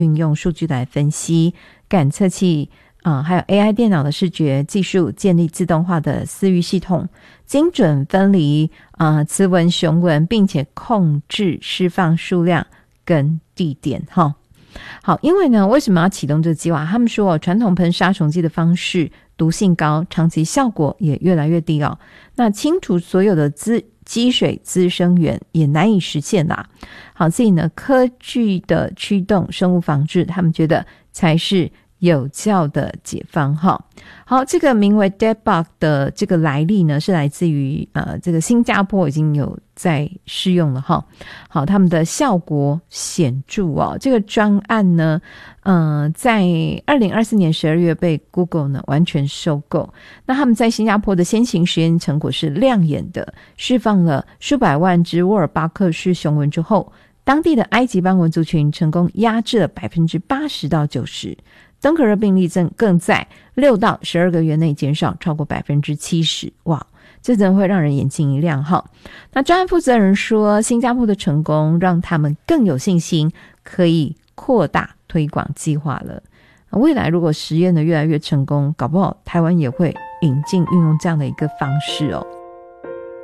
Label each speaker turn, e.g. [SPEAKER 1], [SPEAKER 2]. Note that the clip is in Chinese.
[SPEAKER 1] 运用数据来分析感测器还有 AI 电脑的视觉技术，建立自动化的私域系统，精准分离词文雄文，并且控制释放数量跟地点齁。好，因为呢，为什么要启动这个计划？他们说传统喷杀虫剂的方式毒性高，长期效果也越来越低哦。那清除所有的积水滋生源也难以实现啦。好，所以呢，科技的驱动生物防治，他们觉得才是有效的解放哈。好，这个名为 Deadbug 的这个来历呢，是来自于这个新加坡已经有在试用了哈。好，他们的效果显著哦。这个专案呢，在2024年12月被 Google 呢完全收购。那他们在新加坡的先行实验成果是亮眼的，释放了数百万只沃尔巴克氏雄蚊之后，当地的埃及斑蚊族群成功压制了 80%到90%。登革热病例更在6到12个月内减少超过 70%。 哇，这真的会让人眼睛一亮哈。那专案负责人说，新加坡的成功让他们更有信心可以扩大推广计划了。未来如果实验的越来越成功，搞不好台湾也会引进运用这样的一个方式哦。